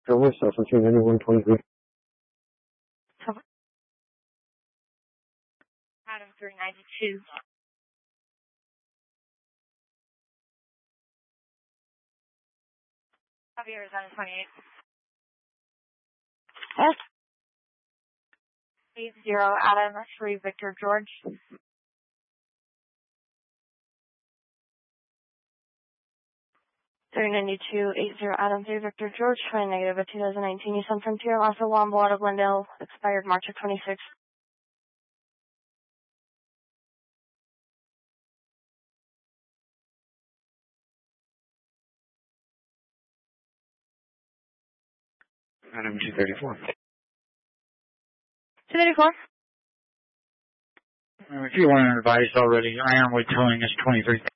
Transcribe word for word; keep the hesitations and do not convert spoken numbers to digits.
Silver, Cessna two ninety-one twenty-three. Adam three ninety-two. Copy Arizona twenty-eight. Yes. eight zero Adam three Victor George. three ninety-two, eight zero Adam three Victor George, flying negative at two thousand nineteen Nissan Frontier, Alpha Womble out of Glendale, expired March of twenty-six. Adam two thirty-four. two thirty-four. If you weren't advised already, Ironwood Towing is twenty-three.